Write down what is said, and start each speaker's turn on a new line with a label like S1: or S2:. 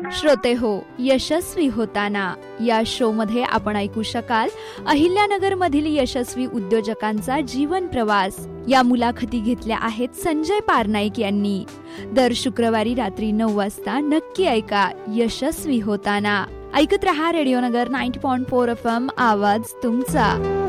S1: श्रोते हो, यशस्वी होताना या शो मध्ये आपण ऐकू शकाल अहिल्यानगर मधील यशस्वी उद्योजकांचा जीवन प्रवास. या मुलाखती घेतल्या आहेत संजय पारनाईक यांनी. दर शुक्रवारी रात्री 9 वाजता नक्की ऐका यशस्वी होताना. ऐकत रहा रेडिओ नगर 90.4 FM, आवाज तुमचा.